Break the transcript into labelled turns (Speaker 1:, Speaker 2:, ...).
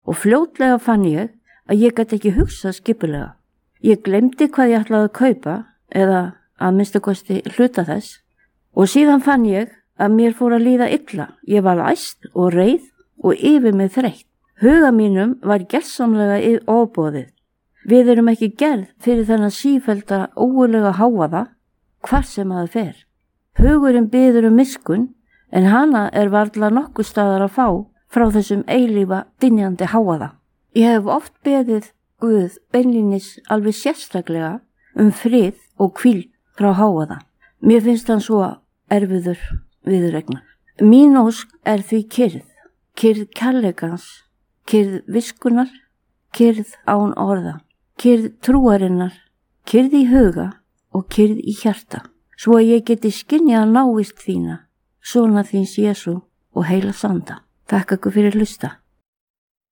Speaker 1: og fljótlega fann ég að ég gat ekki hugsað skipulega. Ég glemdi hvað ég ætlaði að kaupa eða að minnstakosti hluta þess og síðan fann ég að mér fór að líða illa. Ég var æst og reið og yfir mig þreytt. Huga mínum var gersamlega ofboðið. Við erum ekki gerð fyrir þennan sífellda ógulega hávaða hvar sem að fer. Hugurinn biður miskunn en hana varla nokkuð staðar að fá frá þessum eilífa dynjandi hávaða. Ég hef oft beðið Guð beinlínis alveg sérstaklega frið og hvíld frá hávaða. Mér finnst hann svo erfiður viðuregnar. Mín ósk því kyrrð kærleikans, kyrrð viskunar, kyrrð án orða, kyrrð trúarinnar, kyrrð í huga og kyrrð í hjarta, svo að ég geti skynjað návist þína, sonar þíns Jesú og heilags anda. Takk ykkur fyrir hlusta.